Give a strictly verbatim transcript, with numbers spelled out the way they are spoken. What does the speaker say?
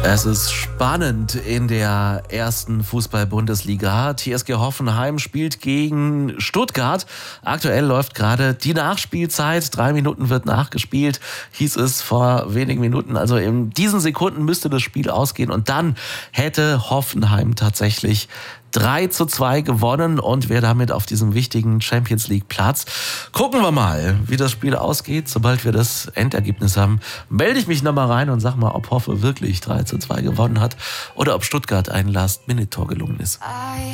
Es ist spannend in der ersten Fußball-Bundesliga. T S G Hoffenheim spielt gegen Stuttgart. Aktuell läuft gerade die Nachspielzeit. Drei Minuten wird nachgespielt, hieß es vor wenigen Minuten. Also in diesen Sekunden müsste das Spiel ausgehen. Und dann hätte Hoffenheim tatsächlich drei zu zwei gewonnen und wäre damit auf diesem wichtigen Champions-League-Platz. Gucken wir mal, wie das Spiel ausgeht. Sobald wir das Endergebnis haben, melde ich mich nochmal rein und sag mal, ob Hoffe wirklich drei zu zwei gewonnen hat oder ob Stuttgart ein Last-Minute-Tor gelungen ist.